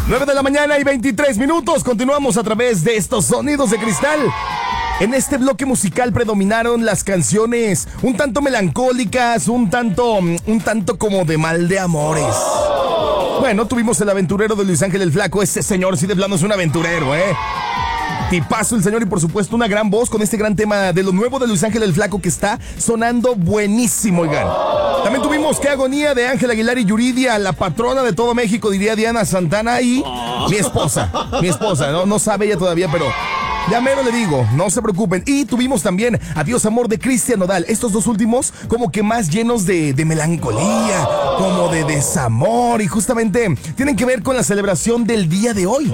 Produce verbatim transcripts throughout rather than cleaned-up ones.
nueve de la mañana y veintitrés minutos. Continuamos a través de estos sonidos de cristal. En este bloque musical predominaron las canciones un tanto melancólicas, un tanto, un tanto como de mal de amores. Bueno, tuvimos El Aventurero de Luis Ángel el Flaco. Ese señor sí de plano es un aventurero, ¿eh? Tipazo el señor y por supuesto una gran voz con este gran tema de lo nuevo de Luis Ángel el Flaco que está sonando buenísimo, oigan. También tuvimos Qué Agonía de Ángel Aguilar y Yuridia, la patrona de todo México, diría Diana Santana, y mi esposa, mi esposa, no, no sabe ella todavía, pero ya mero le digo, no se preocupen. Y tuvimos también Adiós Amor de Cristian Nodal. Estos dos últimos como que más llenos de, de melancolía, como de desamor, y justamente tienen que ver con la celebración del día de hoy.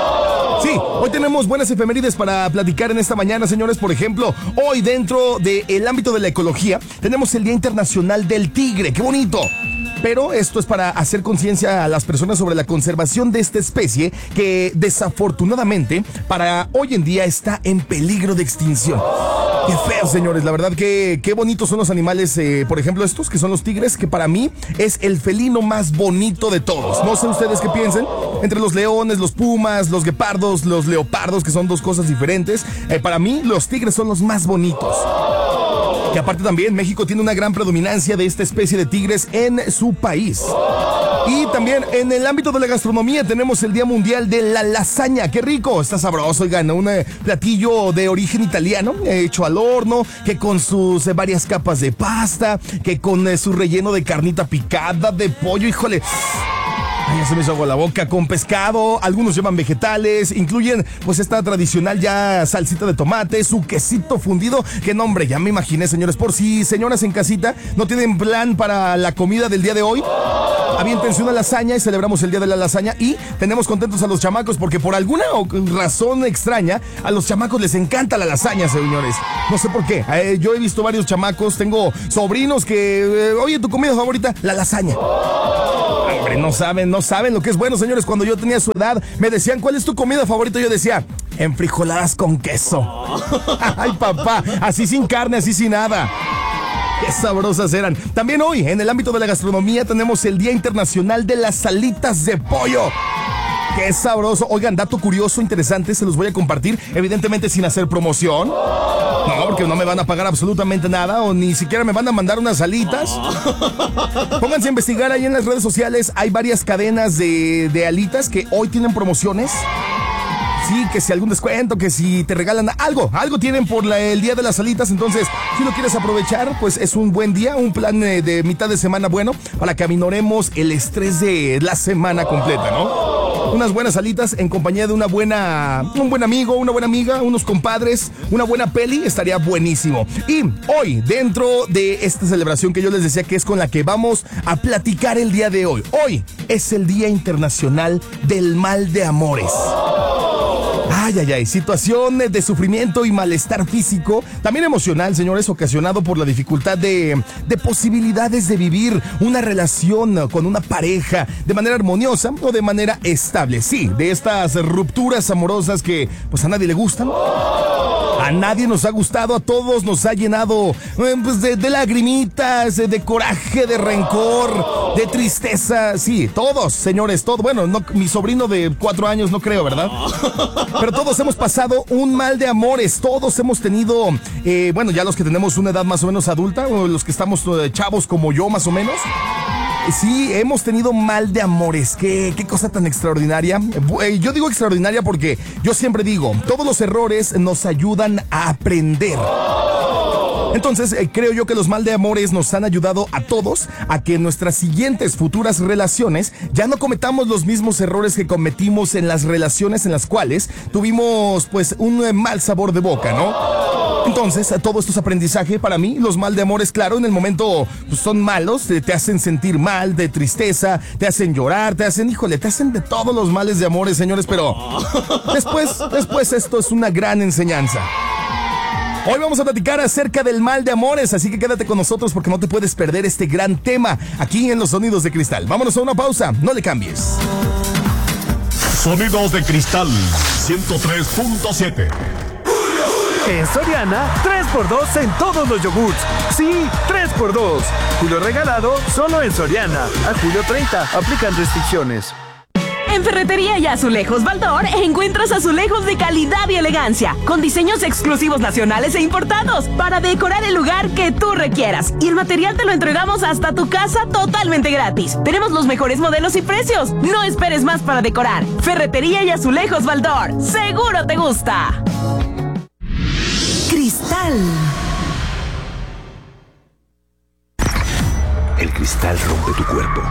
Sí, hoy tenemos buenas efemérides para platicar en esta mañana, señores. Por ejemplo, hoy dentro del ámbito de la ecología tenemos el Día Internacional del Tigre. ¡Qué bonito! Pero esto es para hacer conciencia a las personas sobre la conservación de esta especie que desafortunadamente para hoy en día está en peligro de extinción. Qué feo, señores, la verdad que qué bonitos son los animales, eh, por ejemplo estos que son los tigres, que para mí es el felino más bonito de todos. No sé ustedes qué piensen, entre los leones, los pumas, los guepardos, los leopardos, que son dos cosas diferentes, eh, para mí los tigres son los más bonitos. Que aparte también México tiene una gran predominancia de esta especie de tigres en su país. Y también en el ámbito de la gastronomía tenemos el Día Mundial de la Lasaña. ¡Qué rico! Está sabroso, oigan, un eh, platillo de origen italiano, eh, hecho al horno, que con sus eh, varias capas de pasta, que con eh, su relleno de carnita picada, de pollo, híjole. Ay, ya se me hizo agua la boca, con pescado, algunos llevan vegetales, incluyen pues esta tradicional ya salsita de tomate, su quesito fundido, que nombre, ya me imaginé, señores. Por si señoras en casita no tienen plan para la comida del día de hoy, aviéntense una lasaña y celebramos el Día de la Lasaña. Y tenemos contentos a los chamacos porque por alguna razón extraña a los chamacos les encanta la lasaña, señores. No sé por qué, eh, yo he visto varios chamacos, tengo sobrinos que, eh, oye, ¿tu comida favorita? La lasaña. Hombre, no saben, no saben lo que es bueno, señores. Cuando yo tenía su edad, me decían, ¿cuál es tu comida favorita? Yo decía, enfrijoladas con queso. Ay, papá, así sin carne, así sin nada. Qué sabrosas eran. También hoy, en el ámbito de la gastronomía, tenemos el Día Internacional de las Alitas de Pollo. Qué sabroso. Oigan, dato curioso, interesante, se los voy a compartir, evidentemente sin hacer promoción. No, porque no me van a pagar absolutamente nada, o ni siquiera me van a mandar unas alitas. Pónganse a investigar ahí en las redes sociales, hay varias cadenas de, de alitas que hoy tienen promociones. Sí, que si algún descuento, que si te regalan algo, algo tienen por la, el Día de las Alitas. Entonces, si lo quieres aprovechar, pues es un buen día, un plan eh, de mitad de semana bueno, para que aminoremos el estrés de la semana completa, ¿no? Unas buenas alitas en compañía de una buena, un buen amigo, una buena amiga, unos compadres, una buena peli, estaría buenísimo. Y hoy, dentro de esta celebración que yo les decía que es con la que vamos a platicar el día de hoy, hoy es el Día Internacional del Mal de Amores. Ay, ay, ay, situación de sufrimiento y malestar físico, también emocional, señores, ocasionado por la dificultad de, de posibilidades de vivir una relación con una pareja de manera armoniosa o de manera estable. Sí, de estas rupturas amorosas que pues a nadie le gustan. A nadie nos ha gustado, a todos nos ha llenado eh, pues de, de lagrimitas, de, de coraje, de rencor, de tristeza. Sí, todos, señores, todos. Bueno, no, mi sobrino de cuatro años no creo, ¿verdad? Pero todos hemos pasado un mal de amores, todos hemos tenido, eh, bueno, ya los que tenemos una edad más o menos adulta, o los que estamos eh, chavos como yo más o menos. Sí, hemos tenido mal de amores. Qué, qué cosa tan extraordinaria. Eh, yo digo extraordinaria porque yo siempre digo, todos los errores nos ayudan a aprender. Entonces, eh, creo yo que los mal de amores nos han ayudado a todos a que en nuestras siguientes futuras relaciones ya no cometamos los mismos errores que cometimos en las relaciones en las cuales tuvimos pues un eh, mal sabor de boca, ¿no? Entonces, todo esto es aprendizaje para mí. Los mal de amores, claro, en el momento pues, son malos, te, te hacen sentir mal, de tristeza, te hacen llorar, te hacen, híjole, te hacen de todos los males de amores, señores, pero después, después esto es una gran enseñanza. Hoy vamos a platicar acerca del mal de amores, así que quédate con nosotros porque no te puedes perder este gran tema aquí en Los Sonidos de Cristal. Vámonos a una pausa, no le cambies. Sonidos de Cristal ciento tres punto siete. En Soriana, tres por dos en todos los yogurts. Sí, tres por dos. Julio regalado solo en Soriana. A julio treinta, aplican restricciones. En Ferretería y Azulejos Baldor encuentras azulejos de calidad y elegancia, con diseños exclusivos nacionales e importados, para decorar el lugar que tú requieras. Y el material te lo entregamos hasta tu casa totalmente gratis. Tenemos los mejores modelos y precios. No esperes más para decorar. Ferretería y Azulejos Baldor. ¡Seguro te gusta! Cristal. El cristal rompe tu cuerpo.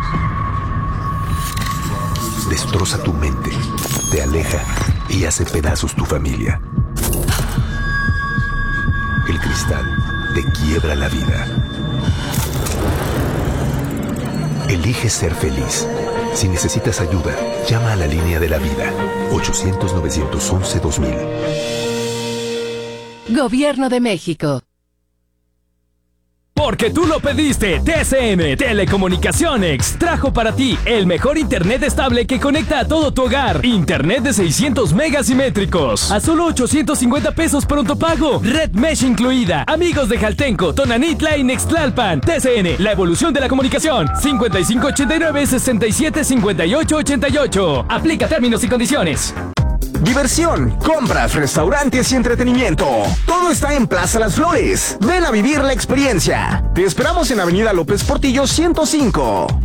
Destroza tu mente, te aleja y hace pedazos tu familia. El cristal te quiebra la vida. Elige ser feliz. Si necesitas ayuda, llama a la línea de la vida. ochocientos, novecientos once, dos mil. Gobierno de México. Porque tú lo pediste, T C M Telecomunicaciones trajo para ti el mejor internet estable que conecta a todo tu hogar. Internet de seiscientos megas simétricos a solo ochocientos cincuenta pesos pronto pago. Red Mesh incluida. Amigos de Jaltenco, Tonanitla y Nextlalpan. T C N, la evolución de la comunicación. cincuenta y cinco ochenta y nueve, sesenta y siete, cincuenta y ocho ochenta y ocho. Aplica términos y condiciones. Diversión, compras, restaurantes y entretenimiento. Todo está en Plaza Las Flores. Ven a vivir la experiencia. Te esperamos en Avenida López Portillo ciento cinco.